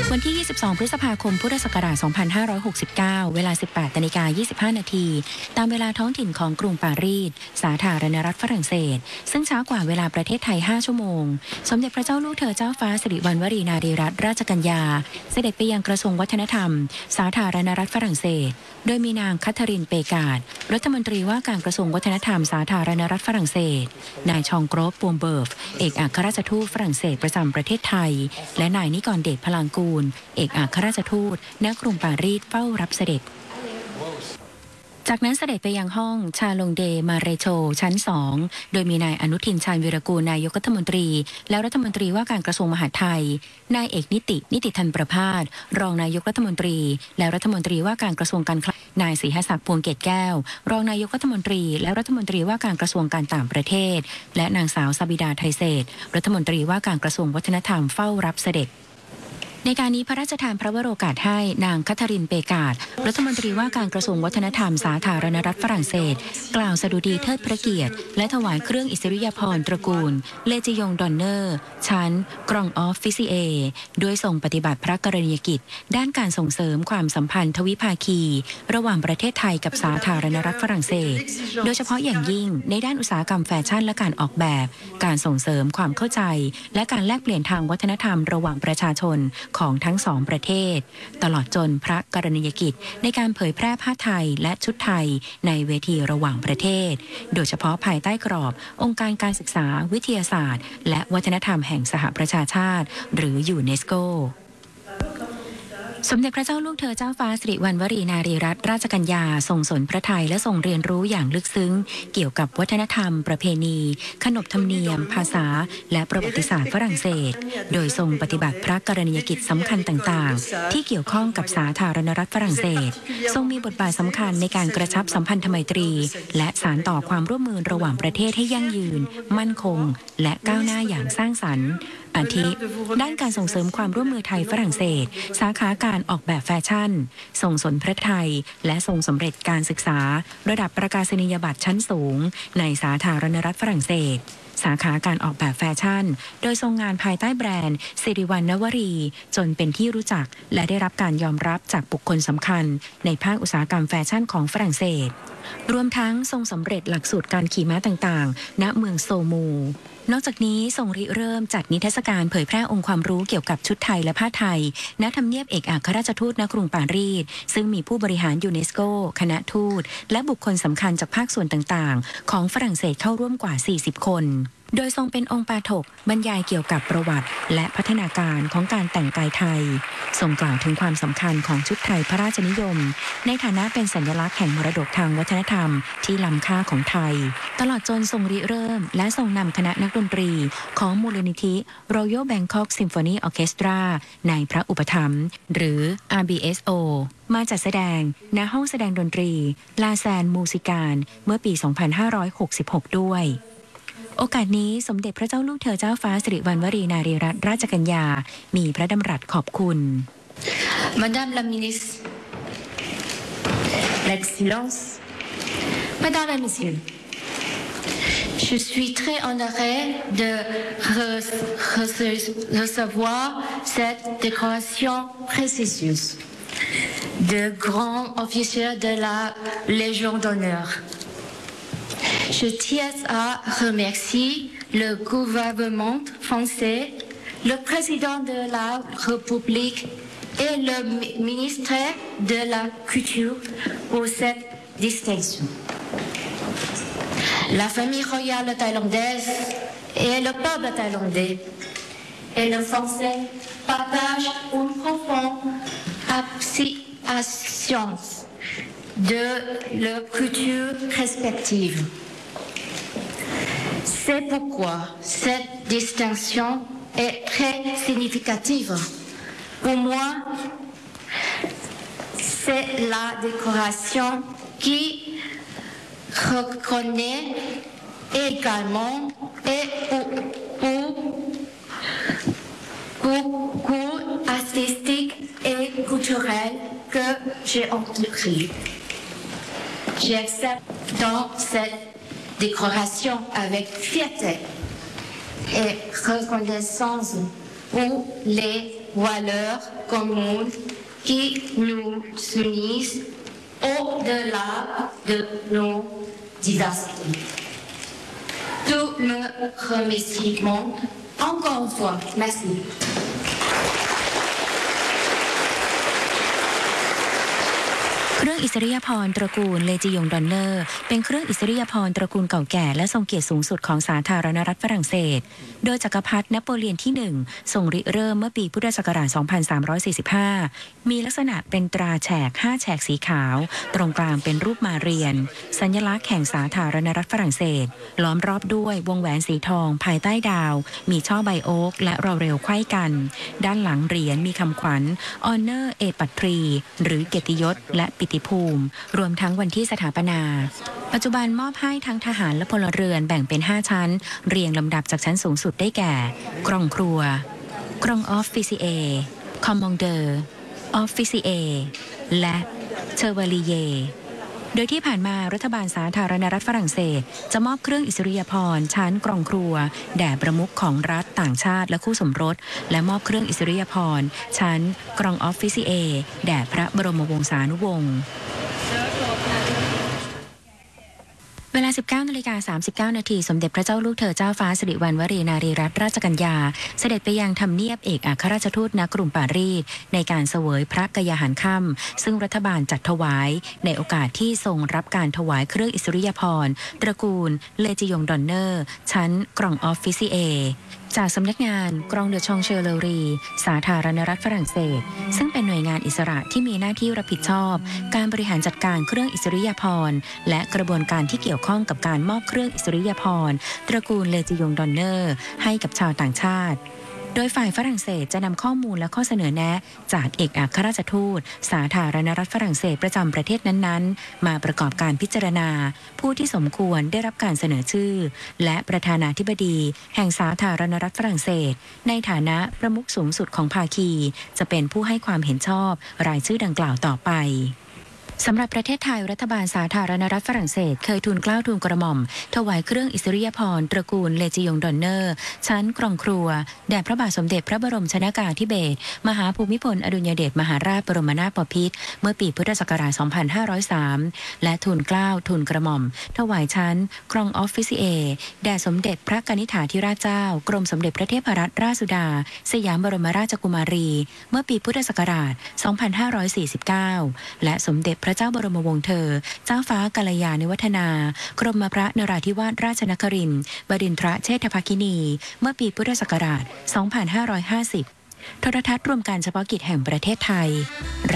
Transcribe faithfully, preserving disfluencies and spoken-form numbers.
วันที่ ยี่สิบสอง พฤษภาคม พุทธศักราช สองพันห้าร้อยหกสิบเก้า เวลา สิบแปดนาฬิกายี่สิบห้า นาที ตามเวลาท้องถิ่นของกรุงปารีส สาธารณรัฐฝรั่งเศส ซึ่งช้ากว่าเวลาประเทศไทย ห้า ชั่วโมง สมเด็จพระเจ้าลูกเธอเจ้าฟ้าสิริวัณวรีนารีรัตนราชกัญญา เสด็จไปยังกระทรวงวัฒนธรรม สาธารณรัฐฝรั่งเศส โดยมีนางคัทเธอรีน เปกาด รัฐมนตรีว่าการกระทรวงวัฒนธรรม สาธารณรัฐฝรั่งเศส นายชองโกรฟ ปวมเบิร์ฟ เอกอัครราชทูตฝรั่งเศสประจำประเทศไทย และนายนิกรเดช พลางกูล เอกอัครราชทูตณกรุงปารีสเฝ้ารับเสด็จจากนั้นเสด็จไปยังห้องชาลงเดมาเรโชชั้นสองโดยมีนายอนุทินชาญวีรกูลนายกรัฐมนตรีและรัฐมนตรีว่าการกระทรวงมหาดไทยนายเอกนิตินิติธันประภาสรองนายกรัฐมนตรีและรัฐมนตรีว่าการกระทรวงการคลังนายศรีหศักดิ์พวงเกตแก้วรองนายกรัฐมนตรีและรัฐมนตรีว่าการกระทรวงการต่างประเทศและนางสาวซาบิดาไทเศษรัฐมนตรีว่าการกระทรวงวัฒนธรรมเฝ้ารับเสด็จในการนี้พระราชทานพระวโรกาสให้นางคัทเธอรีน เปกาดรัฐมนตรีว่าการกระทรวงวัฒนธรรมสาธารณรัฐฝรั่งเศสกล่าวสดุดีเทิดพระเกียรติและถวายเครื่องอิสริยาภรณ์ตระกูลเลจิยงดอนเนอร์ชั้นกรองออฟฟิซิเอด้วยทรงปฏิบัติพระกรณียกิจด้านการส่งเสริมความสัมพันธ์ทวิภาคีระหว่างประเทศไทยกับสาธารณรัฐฝรั่งเศสโดยเฉพาะอย่างยิ่งในด้านอุตสาหกรรมแฟชั่นและการออกแบบการส่งเสริมความเข้าใจและการแลกเปลี่ยนทางวัฒนธรรมระหว่างประชาชนของทั้งสองประเทศตลอดจนพระกรณียกิจในการเผยแพร่ผ้าไทยและชุดไทยในเวทีระหว่างประเทศโดยเฉพาะภายใต้กรอบองค์การการศึกษาวิทยาศาสตร์และวัฒนธรรมแห่งสหประชาชาติหรือยูเนสโกสมเด็จพระเจ้าลูกเธอเจ้าฟ้าสิริวัณวรีนารีรัตนราชกัญญาทรงสนพระทัยและทรงเรียนรู้อย่างลึกซึ้งเกี่ยวกับวัฒนธรรมประเพณีขนบธรรมเนียมภาษาและประวัติศาสตร์ฝรั่งเศสโดยทรงปฏิบัติพระกรณียกิจสำคัญต่างๆที่เกี่ยวข้องกับสาธารณรัฐฝรั่งเศสทรงมีบทบาทสำคัญในการกระชับสัมพันธไมตรีและสานต่อความร่วมมือระหว่างประเทศให้ยั่งยืนมั่นคงและก้าวหน้าอย่างสร้างสรรค์อาทิด้านการส่งเสริมความร่วมมือไทยฝรั่งเศสสาขาการออกแบบแฟชั่นทรงสนพระทัยและทรงสำเร็จการศึกษาระดับประกาศนียบัตรชั้นสูงในสาธารณรัฐฝรั่งเศสสาขาการออกแบบแฟชั่นโดยทรงงานภายใต้แบรนด์สิริวัณณวรีจนเป็นที่รู้จักและได้รับการยอมรับจากบุคคลสำคัญในภาคอุตสาหกรรมแฟชั่นของฝรั่งเศสรวมทั้งทรงสำเร็จหลักสูตรการขี่ม้าต่างๆณเมืองโซมูนอกจากนี้ทรงริเริ่มจัดนิทรรศการเผยแพร่องค์ความรู้เกี่ยวกับชุดไทยและผ้าไทยณทำเนียบเอกอัครราชทูตณกรุงปารีสซึ่งมีผู้บริหารยูเนสโกคณะทูตและบุคคลสำคัญจากภาคส่วนต่างๆของฝรั่งเศสเข้าร่วมกว่าสี่สิบคนโดยทรงเป็นองค์ปาฐกบรรยายเกี่ยวกับประวัติและพัฒนาการของการแต่งกายไทยทรงกล่าวถึงความสำคัญของชุดไทยพระราชนิยมในฐานะเป็นสัญลักษณ์แห่งมรดกทางวัฒนธรรมที่ล้ำค่าของไทยตลอดจนทรงริเริ่มและทรงนำคณะนักดนตรีของมูลนิธิ Royal Bangkok Symphony Orchestra ในพระอุปถัมภ์หรือ อาร์ บี เอส โอ มาจัดแสดงณห้องแสดงดนตรีลาแซนมูสิการเมื่อปี สองพันห้าร้อยหกสิบหก ด้วยโอกาสนี้สมเด็จพระเจ้าลูกเธอเจ้าฟ้าสิริวัณวรีนารีรัตนราชกัญญามีพระดำรัสขอบคุณ Madame la ministre l'Excellence Mesdames et Messieurs je suis très honorée de recevoir cette décoration prestigieuse de grand officier de la Légion d'honneur. Je tiens à remercier le gouvernement français, le président de la République et le ministre de la Culture pour cette distinction. La famille royale thaïlandaise et le peuple thaïlandais et le français partagent une profonde appréciation de leur culture respective. C'est pourquoi cette distinction est très significative. Pour moi, c'est la décoration qui reconnaît également et pour, pour, pour goût artistique et culturel que j'ai entrepris. J'accepte dans cette décoration avec fierté et reconnaissance pour les valeurs communes qui nous unissent au-delà de nos diversités. Tous mes remerciements, encore une fois, merci. เครื่องอิสริยาภรณ์ตระกูลเลจิยงดอนเนอร์เป็นเครื่องอิสริยาภรณ์ตระกูลเก่าแก่และทรงเกียรติสูงสุดของสาธารณรัฐฝรั่งเศสโดยจักรพรรดินโปเลียนที่หนึ่งทรงริเริ่มเมื่อปีพุทธศักราช สองพันสามร้อยสี่สิบห้า มีลักษณะเป็นตราแฉกห้าแฉกสีขาวตรงกลางเป็นรูปมาเรียนสัญลักษณ์แห่งสาธารณรัฐฝรั่งเศสล้อมรอบด้วยวงแหวนสีทองภายใต้ดาวมีช่อใบโอ๊กและรอเร็วไขว้กันด้านหลังเหรียญมีคำขวัญ Honor et Patrie หรือเกียรติยศและปิติภูมิรวมทั้งวันที่สถาปนาปัจจุบันมอบให้ทั้งทหารและพลเรือนแบ่งเป็นห้าชั้นเรียงลำดับจากชั้นสูงสุดได้แก่กรองครัวกรองออฟฟิเซียคอมมองเดอร์ออฟฟิเซียและเชอร์วาลีเยโดยที่ผ่านมารัฐบาลสาธารณรัฐฝรั่งเศสจะมอบเครื่องอิสริยาภรณ์ชั้นกรองครัวแด่ประมุขของรัฐต่างชาติและคู่สมรสและมอบเครื่องอิสริยาภรณ์ชั้นกรองออฟฟิเซียแด่พระบรมวงศานุวงศ์เวลา สิบเก้านาฬิกาสามสิบเก้านาทีสมเด็จพระเจ้าลูกเธอเจ้าฟ้าสิริวัณวรีนารีรัตนราชกัญญาเสด็จไปยังทำเนียบเอกอัครราชทูตณกรุงปารีสในการเสวยพระกยาหารค่ำซึ่งรัฐบาลจัดถวายในโอกาสที่ทรงรับการถวายเครื่องอิสริยาภรณ์ตระกูลเลจิยงดอนเนอร์ชั้นกรองออฟฟิเซียจากสำนักงานกรองเดอชองเชอร์เลรีสาธารณรัฐฝรั่งเศสซึ่งเป็นหน่วยงานอิสระที่มีหน้าที่รับผิดชอบการบริหารจัดการเครื่องอิสริยาภรณ์และกระบวนการที่เกี่ยวข้องกับการมอบเครื่องอิสริยาภรณ์ตระกูลเลจิยงดอนเนอร์ให้กับชาวต่างชาติโดยฝ่ายฝรั่งเศสจะนำข้อมูลและข้อเสนอแนะจากเอกอัครราชทูตสาธารณรัฐฝรั่งเศสประจำประเทศนั้นๆมาประกอบการพิจารณาผู้ที่สมควรได้รับการเสนอชื่อและประธานาธิบดีแห่งสาธารณรัฐฝรั่งเศสในฐานะประมุขสูงสุดของภาคีจะเป็นผู้ให้ความเห็นชอบรายชื่อดังกล่าวต่อไปสำหรับประเทศไทยรัฐบาลสาธารณรัฐฝรั่งเศสเคยทูลเกล้าทูลกระหม่อมถวายเครื่องอิสริยาภรณ์ตระกูลเลจิยงดอนเนอร์ชั้นกรองครัวแด่พระบาทสมเด็จพระบรมชนกาธิเบศรมหาภูมิพลอดุลยเดชมหาราชบรมนาถบพิตรเมื่อปีพุทธศักราช สองพันห้าร้อยสาม และทูลเกล้าทูลกระหม่อมถวายชั้นกรองออฟฟิเซียแด่สมเด็จพระกนิษฐาธิราชเจ้ากรมสมเด็จพระเทพรัตนราชสุดาสยามบรมราชกุมารีเมื่อปีพุทธศักราช สองพันห้าร้อยสี่สิบเก้า และสมเด็จพระเจ้าบรมวงศ์เธอเจ้าฟ้ากัลยาณิวัฒนากรมพระนราธิวาสราชนครินทร์บดินทรเชษฐภคินีเมื่อปีพุทธศักราช สองพันห้าร้อยห้าสิบ โทรทัศน์รวมการเฉพาะกิจแห่งประเทศไทย